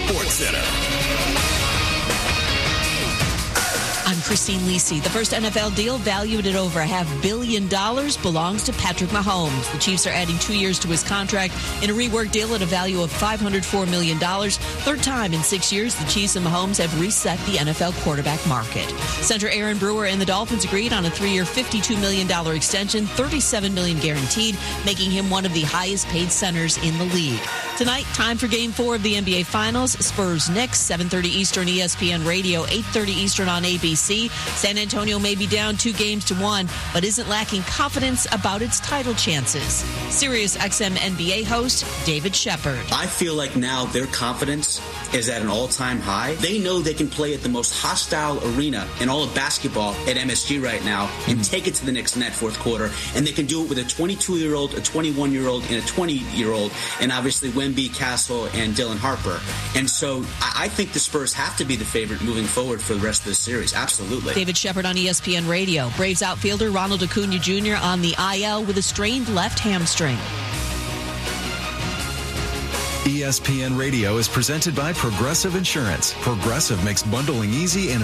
SportsCenter. I'm Christine Lisi. The first NFL deal, valued at over $500 million, belongs to Patrick Mahomes. The Chiefs are adding 2 years to his contract in a reworked deal at a value of $504 million. Third time in 6 years, the Chiefs and Mahomes have reset the NFL quarterback market. Center Aaron Brewer and the Dolphins agreed on a 3-year, $52 million extension, $37 million guaranteed, making him one of the highest-paid centers in the league. Tonight, time for Game 4 of the NBA Finals. Spurs-Knicks, 7:30 Eastern, ESPN Radio, 8:30 Eastern on ABC. San Antonio may be down 2-1, but isn't lacking confidence about its title chances. Sirius XM NBA host David Shepard. I feel like now their confidence is at an all-time high. They know they can play at the most hostile arena in all of basketball at MSG right now and take it to the Knicks in that fourth quarter. And they can do it with a 22-year-old, a 21-year-old, and a 20-year-old, and obviously Wemby, Castle, and Dylan Harper. And so I think the Spurs have to be the favorite moving forward for the rest of the series. Absolutely. David Shepard on ESPN Radio. Braves outfielder Ronald Acuna Jr. on the IL with a strained left hamstring. ESPN Radio is presented by Progressive Insurance. Progressive makes bundling easy and